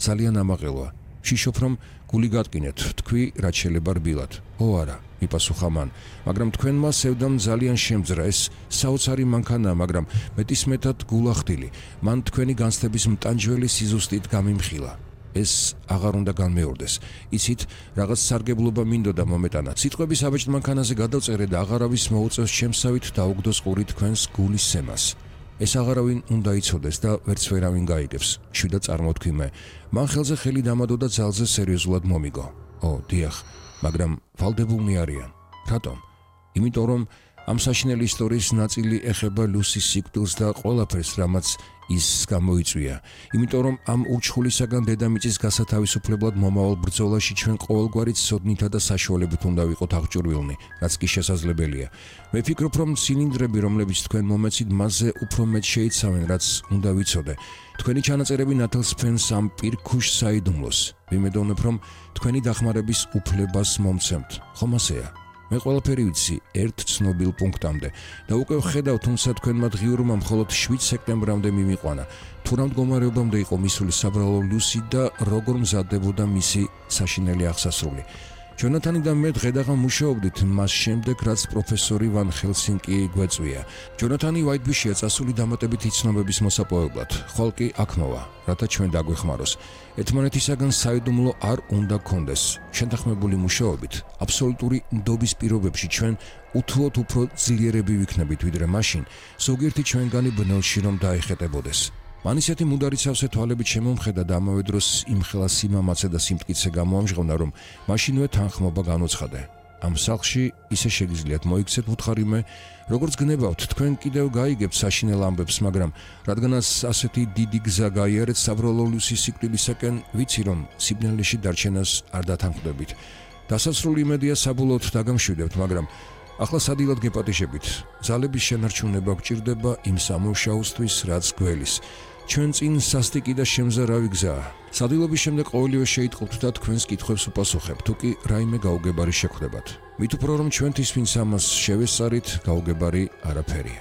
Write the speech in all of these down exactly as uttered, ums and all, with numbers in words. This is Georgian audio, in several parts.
ძალიან ამაყელოა. შიშობ რომ გული გატკინეთ, თქვი რაც შეიძლება რბილად. ო არა, მიპასუხა მან, მაგრამ თქვენმა სევდამ ძალიან შემძრა, ეს საოცარი მანქანაა, მაგრამ მეტისმეტად გულახდილი. მან თქვენი განცდების მტანჯველი სიზუსტით გამიმხილა. ეს აღარ უნდა განმეორდეს. იცით, რაღაც სარგებლობა მინდოდა მომეტანა. სიტყვების აბეჭდ მანქანაზე გადავწერე და აღარავის მოუწევს შემსავით დაუგდოს ყური თქვენს გულის სემას. ეს აღარავინ უნდა იცოდეს და ვერც ვერავინ გაიგებს. შვიდად წარმოთქვი მე. მან ხელზე ხელი დამადო და ძალზე სერიოზულად მომიგო. ო, დიახ, მაგრამ ვალდებულნი არიან. რატომ? იმიტომ რომ ამ საშინელი ისტორიის ნაწილი ეხება ლუსის სიკვდილს და ყველაფერს, რამაც ის გამოიწვია. იმიტომ რომ ამ ურჩხულისაგან დედამიწის გასათავისუფლებლად მომავალ ბრძოლაში ჩვენ ყოველგვარი ცოდნითა და საშუალებით უნდა ვიყოთ აღჭურვილნი, რაც კი შესაძლებელია. მე ვფიქრობ, რომ ცილინდრები, რომლებიც თქვენ მომეცით, მასზე უფრო მეტ შეიცავენ, რაც უნდა ვიცოდე. თქვენი ჩანაწერები ნათელს ფენს ამ პირქუშ საიდუმლოს. ვიმედოვნებ, რომ თქვენი დახმარების უფლებას მომცემთ. ხომ ასეა? მე ყველაფერი ვიცი ერთ ცნობილ პუნქტამდე და უკვე ვხედავ, თუმცა თქვენმა დღიურმა მხოლოდ შვიდ სექტემბრამდე მიმიყვანა. თუ რა მდგომარეობამდე იყო მისული საბრალო ლუსი და როგორ მზადდებოდა მისი საშინელი აღსასრული. ჯონათანი და მე დღედაღამ მუშაობდით მას შემდეგ, რაც პროფესორი ვან ჰელსინკი გვეწვია. ჯონათანი ვაიტბიშია წასული დამატებითი ცნობების მოსაპოვებლად. ხვალ კი აქ მოვა, რათა ჩვენ დაგვეხმაროს. ერთმანეთისაგან საიდუმლო არ უნდა გქონდეს. შეთანხმებული მუშაობით, აბსოლუტური ნდობის პირობებში ჩვენ უთუოდ უფრო ძლიერები ვიქნებით, ვიდრე მაშინ, ზოგიერთი ჩვენგანი ბნელში რომ დაეხეტებოდეს. მან ისეთი მუდარი სავსე თვალებით შემომხედა და ამავე დროს იმხელა სიმამაცე და სიმტკიცე გამოამჟღავნა, რომ მაშინვე თანხმობა განუცხადა. ამ სახლში ისე შეგიძლიათ მოიქცეთ, უთხარი მე, როგორც გნებავთ, თქვენ კიდევ გაიგებთ საშინელ ამბებს, მაგრამ რადგანაც ასეთი დიდი გზა გაიარეთ საბრალო ლუსის სიკვდილისაკენ, ვიცი რომ სიბნელეში დარჩენას არ დათანხმდებით. დასასრული იმედია საბოლოოდ დაგამშვიდებთ, მაგრამ ახლა სადილად გეპატიჟებით. ძალების შენარჩუნება გჭირდება იმ სამუშაოსთვის, რაც გველის. ჩვენ წინ სასტიკი და შემზარავი გზაა. სადილობის შემდეგ ყოველივე შეიტყობთ და თქვენს კითხვებს უპასუხებთ, თუ კი რაიმე გაუგებარი შეხვდებათ. მით უფრო რომ ჩვენთვის ვინც ამას შევესწარით, გაუგებარი არაფერია.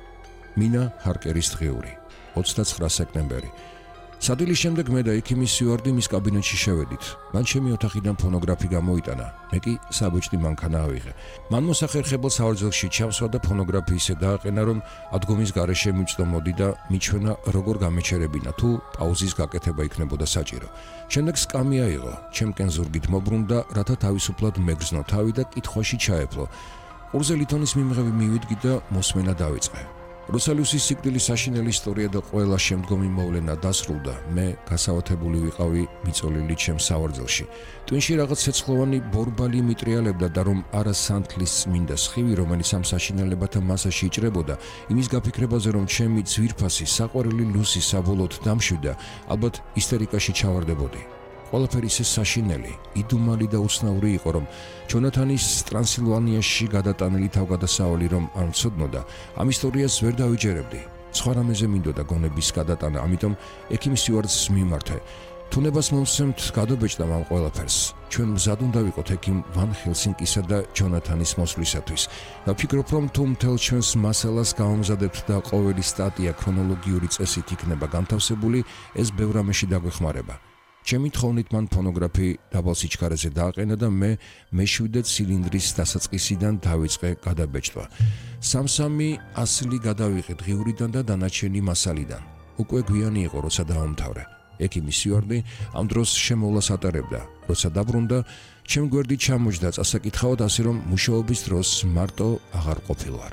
მინა ჰარკერის დღიური, ოცდაცხრა სექტემბერი. სადილის შემდეგ მე და ექიმი სიუარდი მის კაბინეტში შევედით. მან ჩემი ოთახიდან ფონოგრაფი გამოიტანა, მე კი საბეჭდი მანქანა ავიღე. მან მოსახერხებელ სავარძელში ჩავსვა და ფონოგრაფი ისე დააყენა, რომ ადგომის გარეშე მივწდომოდი და მიჩვენა როგორ გამეჩერებინა, თუ პაუზის გაკეთება იქნებოდა საჭირო. შემდეგ სკამი აიღო, ჩემკენ ზურგით მობრუნდა, რათა თავისუფლად მეგრძნო თავი და კითხვაში ჩაეფლო. ყურზე ლითონის მიმღები მივიდგი და მოსმენა დავიწყე. როცა ლუსის სიკვდილის საშინელი ისტორია და ყველა შემდგომი მოვლენა დასრულდა, მე გასაოცებული ვიყავი მიწოლილი ჩემს სავარძელში. ტვინში რაღაც ცეცხლოვანი ბორბალი მიტრიალებდა და რომ არა სანთლის წმინდა სხივი, რომელიც ამ საშინელებათა მასაში იჭრებოდა, იმის გაფიქრებაზე, რომ ჩემი ძვირფასი საყვარელი ლუსი საბოლოოდ დამშვიდა, ალბათ ისტერიკაში ჩავარდებოდი. ყველაფერი ისე საშინელი, იდუმალი და უცნაური იყო, რომ ჯონათანის ტრანსილვანიაში გადატანილი თავგადასავალი რომ არ მცოდნოდა, ამ ისტორიას ვერ დავიჯერებდი. სხვა რამეზე მინდოდა გონების გადატანა, ამიტომ ექიმის სიუარდს მიმართე. თუნებას მომსცემთ გადაბეჭდამ ამ ყველაფერს. ჩვენ მზად უნდა ვიყოთ ექიმ ვან ჰელსინკისა და ჯონათანის მოსვლისათვის. და ვფიქრობ, რომ თუ მთელ ჩვენს მასალას გავამზადებთ და ყოველი სტატია ქრონოლოგიური წესით იქნება განთავსებული, ეს ბევრ რამეში დაგვეხმარება. ჩემი თხოვნით მან ფონოგრაფი დაბალ სიჩქარეზე დააყენა და მე მეშვიდე ცილინდრის დასაწყისიდან დავიწყე გადაბეჭდვა. სამ-სამი ასლი გადავიღე დღიურიდან და დანარჩენი მასალიდან. უკვე გვიანი იყო, როცა დავამთავრე. ექიმის სიუარდი ამ დროს შემოვლას ატარებდა. როცა დაბრუნდა, ჩემ გვერდით ჩამოჯდა წასაკითხავად, ასე რომ მუშაობის დროს მარტო აღარ ყოფილვარ.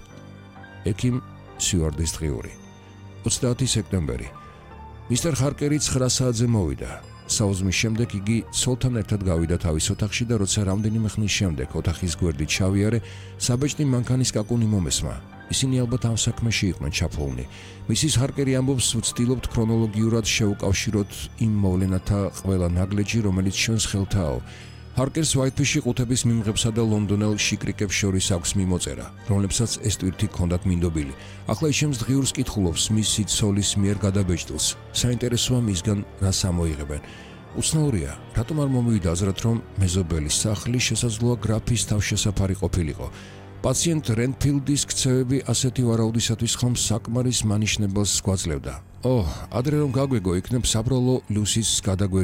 ექიმ სიუარდის დღიური. ოცდაათი სექტემბერი. მისტერ ჰარკერი ცხრა საათზე მოვიდა. საუზმის შემდეგ იგი ცოლთან ერთად გავიდა თავის ოთახში და როცა რამდენიმე ხნის შემდეგ ოთახის გვერდით ჩავიარე, საბეჭდი მანქანის კაკუნი მომესმა. ისინი ალბათ ამ საქმეში იყვნენ ჩაფლული. მისის ჰარკერი ამბობს, ვცდილობთ ქრონოლოგიურად შევუკავშიროთ იმ მოვლენათა ყველა ნაგლეჯი, რომელიც ჩვენს ხელთაო. ჰარკერს ვაიტფიში ყუთების მიმღებსა და ლონდონელ შიკრიკებს შორის აქვს მიმოწერა, რომლებსაც ეს ტვირთი ჰქონდათ მინდობილი. ახლა ის ჩემს დღიურს კითხულობს მისი ცოლის მიერ გადაბეჭდილს. საინტერესოა მისგან რას ამოიღებენ. უცნაურია, რატომ არ მომივიდა აზრად, რომ მეზობელის სახლი შესაძლოა გრაფის თავშესაფარი ყოფილიყო. პაციენტ რენფილდის ქცევები ასეთი ვარაუდისათვის ხომ საკმარის მანიშნებელს გვაძლევდა. ო, ადრე რომ გაგვეგო, იქნებ საბრალო ლუსის გადაგვერძევა.